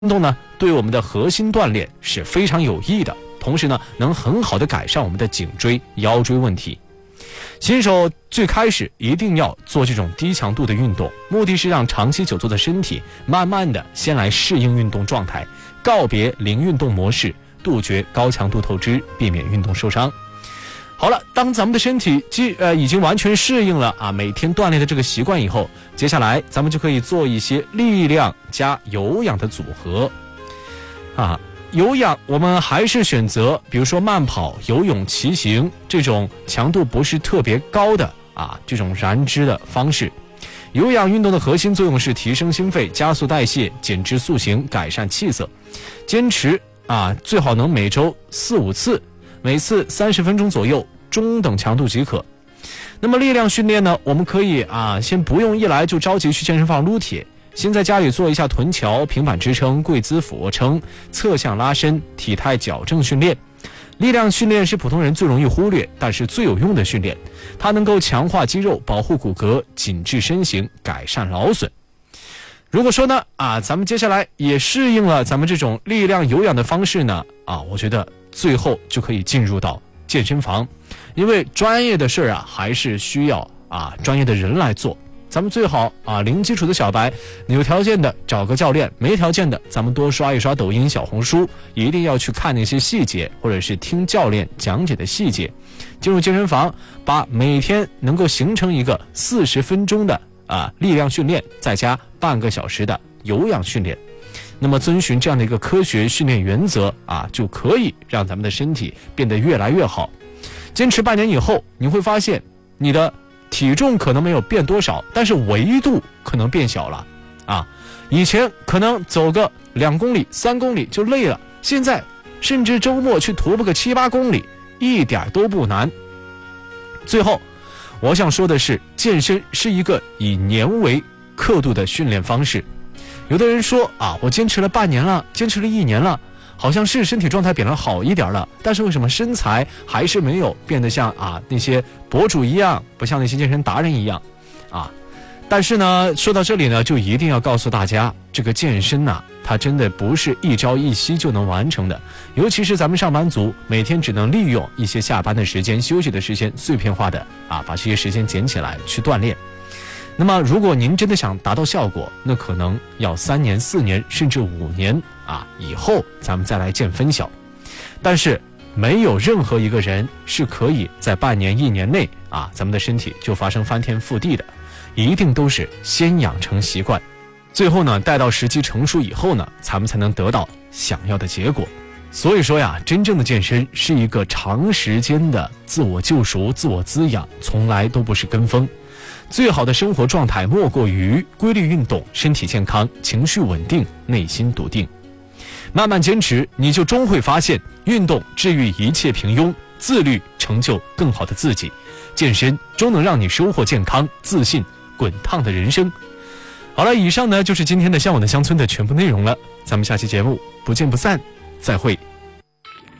运动呢，对我们的核心锻炼是非常有益的，同时呢，能很好的改善我们的颈椎、腰椎问题。新手最开始一定要做这种低强度的运动，目的是让长期久坐的身体慢慢的先来适应运动状态，告别零运动模式，杜绝高强度透支，避免运动受伤。好了，当咱们的身体已经完全适应了每天锻炼的这个习惯以后，接下来咱们就可以做一些力量加有氧的组合。有氧我们还是选择比如说慢跑、游泳、骑行这种强度不是特别高的这种燃脂的方式。有氧运动的核心作用是提升心肺、加速代谢、减脂塑形、改善气色。坚持最好能每周4-5次，每次30分钟左右，中等强度即可。那么力量训练呢，我们可以先不用一来就着急去健身房撸铁，先在家里做一下臀桥、平板支撑、跪姿俯卧撑、侧向拉伸、体态矫正训练。力量训练是普通人最容易忽略，但是最有用的训练，它能够强化肌肉、保护骨骼、紧致身形、改善劳损。如果说呢咱们接下来也适应了咱们这种力量有氧的方式呢我觉得最后就可以进入到健身房，因为专业的事儿还是需要专业的人来做。咱们最好零基础的小白，你有条件的找个教练，没条件的咱们多刷一刷抖音、小红书，一定要去看那些细节，或者是听教练讲解的细节。进入健身房，把每天能够形成一个40分钟的力量训练，再加半个小时的有氧训练。那么遵循这样的一个科学训练原则就可以让咱们的身体变得越来越好。坚持半年以后，你会发现你的体重可能没有变多少，但是维度可能变小了以前可能走个2公里、3公里就累了，现在甚至周末去徒步个7-8公里一点都不难。最后我想说的是，健身是一个以年为刻度的训练方式。有的人说我坚持了半年了，坚持了1年了，好像是身体状态变得好一点了，但是为什么身材还是没有变得像那些博主一样，不像那些健身达人一样但是呢，说到这里呢，就一定要告诉大家，这个健身它真的不是一朝一夕就能完成的，尤其是咱们上班族，每天只能利用一些下班的时间、休息的时间，碎片化的把这些时间捡起来去锻炼。那么如果您真的想达到效果，那可能要3年、4年甚至5年以后咱们再来见分晓。但是没有任何一个人是可以在半年、1年内咱们的身体就发生翻天覆地的，一定都是先养成习惯，最后呢，待到时机成熟以后呢，咱们才能得到想要的结果。所以说真正的健身是一个长时间的自我救赎、自我滋养，从来都不是跟风。最好的生活状态莫过于规律运动，身体健康，情绪稳定，内心笃定。慢慢坚持，你就终会发现，运动治愈一切平庸，自律成就更好的自己，健身终能让你收获健康、自信、滚烫的人生。好了，以上呢就是今天的向往的乡村的全部内容了，咱们下期节目不见不散，再会。